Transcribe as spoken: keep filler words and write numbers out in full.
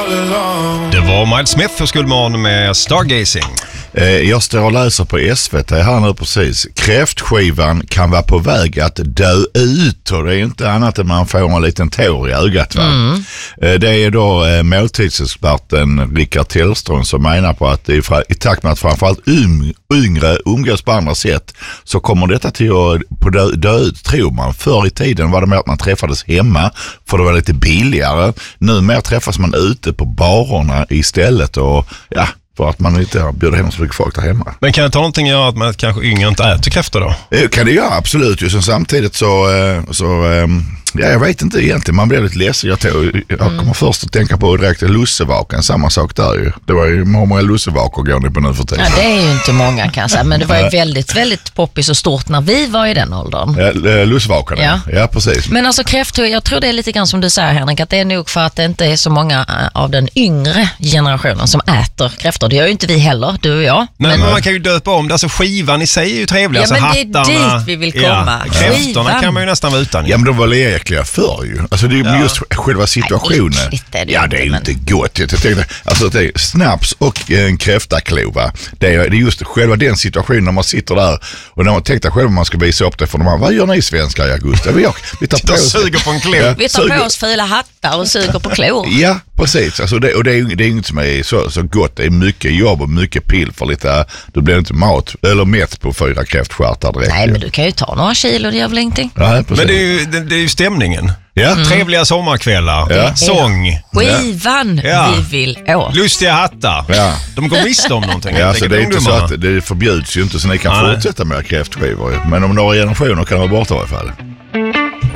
Det var Miles Smith för Skuldmorgon med Stargazing. Jag står och läser på S V T här nu precis. Kräftskivan kan vara på väg att dö ut, och det är inte annat än man får en liten tår i ögat. Va? Mm. Det är då måltidsexperten Rickard Tellström som menar på att i, i takt med att framförallt yngre umgås på andra sätt så kommer detta till att på dö, dö ut, tror man. Förr i tiden var det mer att man träffades hemma för det var lite billigare. Nu mer träffas man ute på barerna istället, och ja, för att man inte bjuder hem så mycket folk där hemma. Men kan det ta någonting att göra att man kanske yngre inte äter kräftor då? Det kan det göra, absolut. Just samtidigt så, så ja, jag vet inte egentligen. Man blir lite ledsen. Jag, tog, jag kommer mm. först att tänka på direkt lussevaken. Samma sak där ju. Det var ju många lussevakor går ni på nu för tiden. Ja, det är ju inte många kanske. Men det var ju väldigt, väldigt poppis och stort när vi var i den åldern. Ja, lussevakorna. Ja. ja, precis. Men alltså kräftor, jag tror det är lite grann som du säger, Henrik, att det är nog för att det inte är så många av den yngre generationen som äter kräftor. Det gör ju inte vi heller, du och jag. Nej, men, men man kan ju döpa om det. Alltså skivan i sig är ju trevlig. Ja, alltså, men det är hattarna, dit vi vill komma. Ja, kräftorna skivan kan man ju nästan vara utan. Ja, men de var äckliga förr ju. Alltså det är ja. just själva situationen. Nej, är det ja, det är ju inte inte gott. Jag tänkte, alltså det är snaps och en kräftaklova. Det är, det är just själva den situationen när man sitter där och när man tänkte själv man ska visa upp det för de här. Vad gör ni svenskar i augusti? Vi, vi tar på oss, suger på en klor. Ja, vi tar på oss fula hattar och suger på klor. Ja, precis. Alltså det, och det är, det är inget som är så, så gott. Det är mycket jobb och mycket pill för lite. Du blir inte mat eller mätt på fyra kräftstjärtar direkt. Nej, men du kan ju ta några kilo, det gör väl ingenting. Nej, men det är ju, det, det är ju stämningen. Ja. Mm. Trevliga sommarkvällar, ja. sång. Skivan ja. vi vill åt. Lustiga hattar. Ja. De går miste om någonting. Ja, så det är inte så att det förbjuds ju inte så ni kan Nej. fortsätta med kräftskivor. Men om några generationer kan det vara borta i alla fall.